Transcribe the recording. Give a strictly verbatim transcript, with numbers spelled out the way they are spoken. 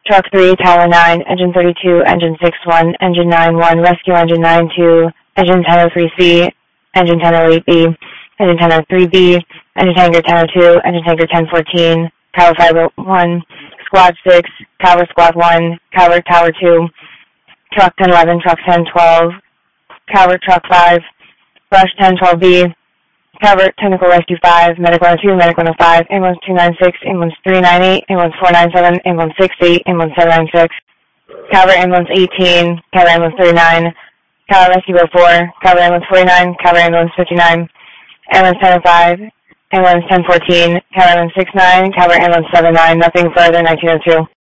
Truck three, Tower nine, Engine thirty-two, Engine six one, Engine nine one, Rescue Engine nine two, Engine ten oh three C, Engine ten oh eight B, Engine ten oh three B, Engine Tanker ten oh two, Engine Tanker ten fourteen, Tower five oh one, Squad six, Tower Squad one, Tower Tower two, Truck ten eleven, Truck ten twelve, Tower Truck five, Rush ten twelve B, Tower Technical Rescue five, Medic one oh two, Medic one oh five, Ambulance two nine six, Ambulance three nine eight, Ambulance four nine seven, Ambulance six eight, Ambulance seven nine six, Tower Ambulance eighteen, Tower Ambulance thirty-nine, Tower Rescue oh four, Tower Ambulance forty-nine, Tower Ambulance fifty-nine, Ambulance ten oh five, Ambulance ten fourteen, Tower Ambulance six nine, Tower Ambulance seven nine, nothing further, nineteen oh two.